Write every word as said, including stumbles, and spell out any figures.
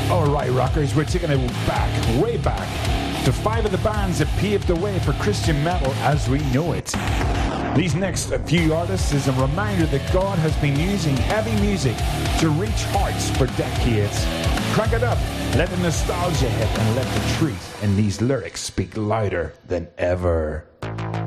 Alright, rockers, we're taking it back, way back, to five of the bands that paved the way for Christian metal as we know it. These next few artists is a reminder that God has been using heavy music to reach hearts for decades. Crank it up, let the nostalgia hit, and let the truth in these lyrics speak louder than ever.